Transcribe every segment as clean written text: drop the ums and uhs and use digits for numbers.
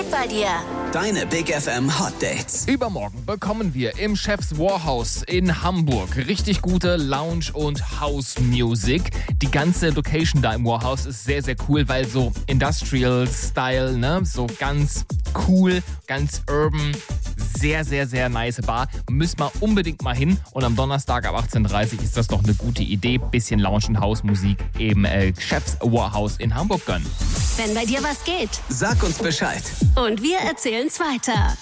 geht bei dir? Deine Big FM Hot Dates. Übermorgen bekommen wir im Chef's Warhouse in Hamburg richtig gute Lounge- und House-Music. Die ganze Location da im Warhouse ist sehr, sehr cool, weil so Industrial-Style, ne? So ganz cool, ganz urban, sehr, sehr, sehr nice Bar. Müssen wir unbedingt mal hin. Und am Donnerstag ab 18:30 Uhr ist das doch eine gute Idee. Bisschen Lounge- und House-Musik im Chef's Warhouse in Hamburg gönnen. Wenn bei dir was geht. Sag uns Bescheid. Und wir erzählen's weiter.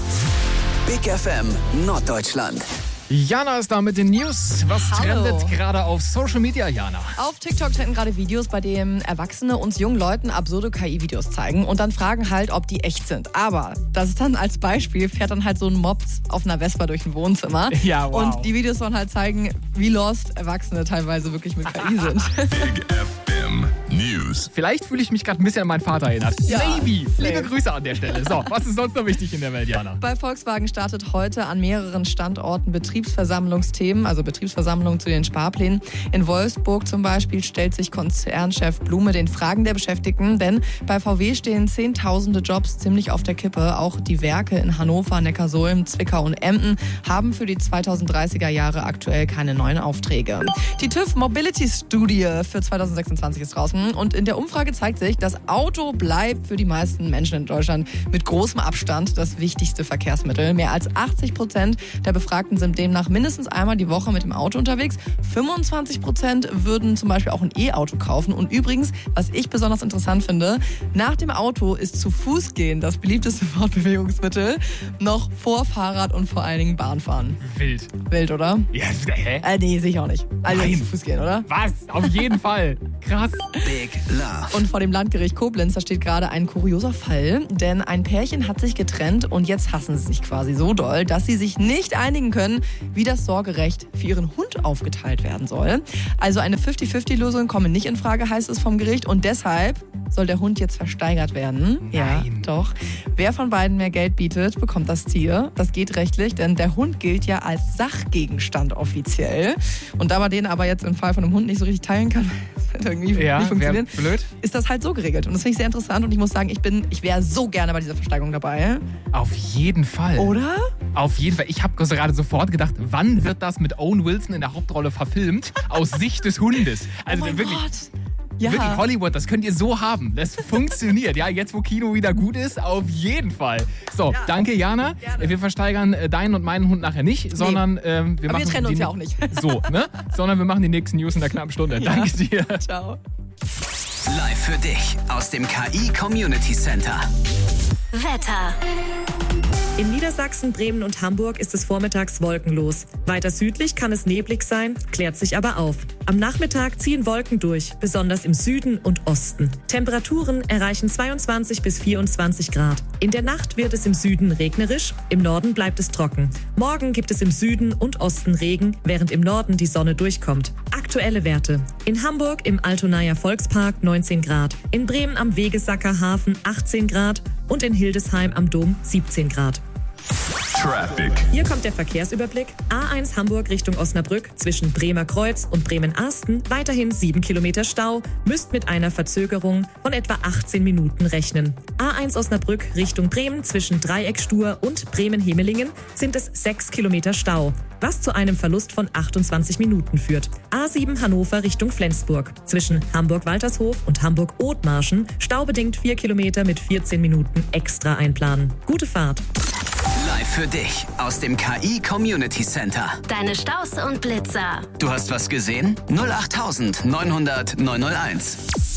Big FM Norddeutschland. Jana ist da mit den News. Was Hallo. trendet gerade auf Social Media, Jana? Auf TikTok trenden gerade Videos, bei denen Erwachsene uns jungen Leuten absurde KI-Videos zeigen und dann fragen halt, ob die echt sind. Aber das ist dann als Beispiel, fährt dann halt so ein Mops auf einer Vespa durch ein Wohnzimmer. Ja, wow. Und die Videos sollen halt zeigen, wie lost Erwachsene teilweise wirklich mit KI sind. Big FM News. Vielleicht fühle ich mich gerade ein bisschen an meinen Vater erinnert. Ja, Maybe. same. Liebe Grüße an der Stelle. So, was ist sonst noch wichtig in der Welt, Jana? Bei Volkswagen startet heute an mehreren Standorten Betriebsversammlungsthemen, also Betriebsversammlungen zu den Sparplänen. In Wolfsburg zum Beispiel stellt sich Konzernchef Blume den Fragen der Beschäftigten, denn bei VW stehen Zehntausende Jobs ziemlich auf der Kippe. Auch die Werke in Hannover, Neckarsulm, Zwickau und Emden haben für die 2030er Jahre aktuell keine neuen Aufträge. Die TÜV Mobility Studie für 2026 ist draußen und in der Umfrage zeigt sich, das Auto bleibt für die meisten Menschen in Deutschland mit großem Abstand das wichtigste Verkehrsmittel. Mehr als 80% der Befragten sind demnach mindestens einmal die Woche mit dem Auto unterwegs. 25% würden zum Beispiel auch ein E-Auto kaufen. Und übrigens, was ich besonders interessant finde, nach dem Auto ist zu Fuß gehen das beliebteste Fortbewegungsmittel, noch vor Fahrrad und vor allen Dingen Bahnfahren. Wild. Wild, oder? Ja, hä? Nee, sicher auch nicht. Also Nein. zu Fuß gehen, oder? Was? Auf jeden Fall. Krass. Big Love. Und vor dem Landgericht Koblenz, da steht gerade ein kurioser Fall, denn ein Pärchen hat sich getrennt und jetzt hassen sie sich quasi so doll, dass sie sich nicht einigen können, wie das Sorgerecht für ihren Hund aufgeteilt werden soll. Also eine 50-50-Lösung komme nicht in Frage, heißt es vom Gericht, und deshalb soll der Hund jetzt versteigert werden. Nein. Ja, doch. Wer von beiden mehr Geld bietet, bekommt das Tier. Das geht rechtlich, denn der Hund gilt ja als Sachgegenstand offiziell. Und da man den aber jetzt im Fall von einem Hund nicht so richtig teilen kann, das wird irgendwie nicht funktionieren, blöd. ist das halt so geregelt. Und das finde ich sehr interessant und ich muss sagen, ich wäre so gerne bei dieser Versteigerung dabei. Auf jeden Fall. Oder? Auf jeden Fall. Ich habe gerade sofort gedacht, wann wird das mit Owen Wilson in der Hauptrolle verfilmt? Aus Sicht des Hundes. Also oh mein wirklich. Gott. Ja. Wirklich, Hollywood, das könnt ihr so haben. Das funktioniert. Ja, jetzt, wo Kino wieder gut ist, auf jeden Fall. So, Ja. Danke, Jana. Gerne. Wir versteigern deinen und meinen Hund nachher nicht, sondern wir machen wir trennen uns die- ja auch nicht. So, ne? Sondern wir machen die nächsten News in der knappen Stunde. Ja. Danke dir. Ciao. Live für dich aus dem KI Community Center. Wetter. In Niedersachsen, Bremen und Hamburg ist es vormittags wolkenlos. Weiter südlich kann es neblig sein, klärt sich aber auf. Am Nachmittag ziehen Wolken durch, besonders im Süden und Osten. Temperaturen erreichen 22 bis 24 Grad. In der Nacht wird es im Süden regnerisch, im Norden bleibt es trocken. Morgen gibt es im Süden und Osten Regen, während im Norden die Sonne durchkommt. Aktuelle Werte. In Hamburg im Altonaer Volkspark 19 Grad, in Bremen am Wegesacker Hafen 18 Grad und in Hildesheim am Dom 17 Grad. Traffic. Hier kommt der Verkehrsüberblick. A1 Hamburg Richtung Osnabrück zwischen Bremer Kreuz und Bremen-Arsten weiterhin 7 Kilometer Stau, müsst mit einer Verzögerung von etwa 18 Minuten rechnen. A1 Osnabrück Richtung Bremen zwischen Dreieckstur und Bremen-Hemelingen sind es 6 Kilometer Stau, was zu einem Verlust von 28 Minuten führt. A7 Hannover Richtung Flensburg zwischen Hamburg-Waltershof und Hamburg-Othmarschen staubedingt 4 Kilometer mit 14 Minuten extra einplanen. Gute Fahrt! Live für dich aus dem KI Community Center. Deine Staus und Blitzer. Du hast was gesehen? 08900 901.